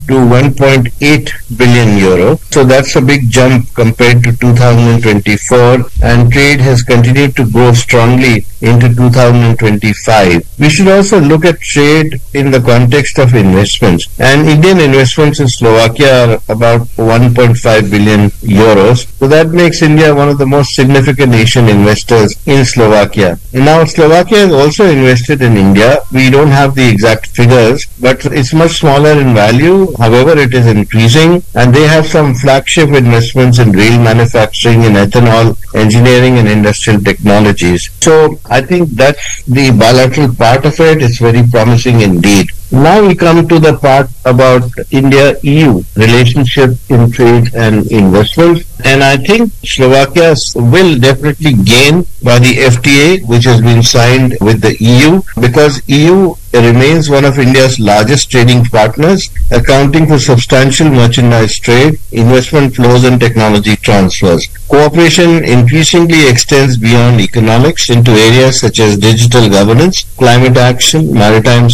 to 1.8 billion euro. So that's a big jump compared to 2024, and trade has continued to grow strongly into 2025. We should also look at trade in the context of investments, and Indian investments in Slovakia are about 1.5 billion euros. So that makes India one of the most significant Asian investors in Slovakia. And now Slovakia has also invested in India. We don't have the exact figures, but it's much smaller in value. However, it is increasing, and they have some flagship investments in rail manufacturing, in ethanol, engineering and industrial technologies. So I think that's the bilateral part of it. It's very promising indeed. Now we come to the part about India-EU relationship in trade and investment. And I think Slovakia will definitely gain by the FTA, which has been signed with the EU, because EU remains one of India's largest trading partners, accounting for substantial merchandise trade, investment flows and technology transfers. Cooperation increasingly extends beyond economics into areas such as digital governance, climate action, maritime